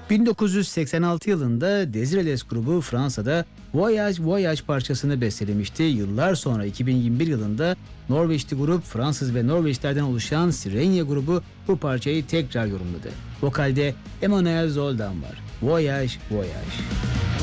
1986 yılında Desireles grubu Fransa'da Voyage Voyage parçasını bestelemişti. Yıllar sonra 2021 yılında Norveçli grup Fransız ve Norveçlerden oluşan Sirenia grubu bu parçayı tekrar yorumladı. Vokalde Emmanuel Zoldan var. Voyage Voyage.